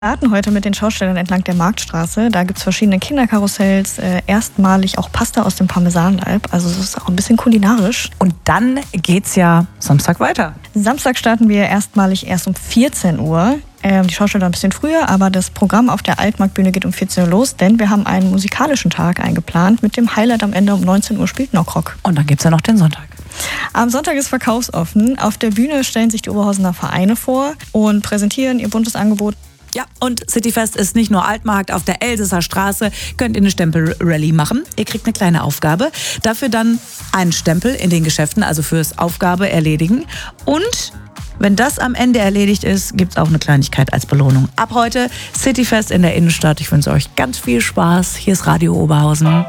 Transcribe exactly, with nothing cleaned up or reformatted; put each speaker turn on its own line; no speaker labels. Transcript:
Starten heute mit den Schaustellern entlang der Marktstraße. Da gibt es verschiedene Kinderkarussells, äh, erstmalig auch Pasta aus dem Parmesanalb. Also es ist auch ein bisschen kulinarisch.
Und dann geht's ja Samstag weiter.
Samstag starten wir erstmalig erst um vierzehn Uhr. Ähm, die Schausteller ein bisschen früher, aber das Programm auf der Altmarktbühne geht um vierzehn Uhr los, denn wir haben einen musikalischen Tag eingeplant. Mit dem Highlight am Ende um neunzehn Uhr spielt Knockrock.
Und dann gibt's ja noch den Sonntag.
Am Sonntag ist verkaufsoffen. Auf der Bühne stellen sich die Oberhausener Vereine vor und präsentieren ihr buntes Angebot.
Ja, und Cityfest ist nicht nur Altmarkt. Auf der Elsesser Straße könnt ihr eine Stempel-Rallye machen. Ihr kriegt eine kleine Aufgabe. Dafür dann einen Stempel in den Geschäften, also fürs Aufgabe erledigen. Und wenn das am Ende erledigt ist, gibt es auch eine Kleinigkeit als Belohnung. Ab heute Cityfest in der Innenstadt. Ich wünsche euch ganz viel Spaß. Hier ist Radio Oberhausen.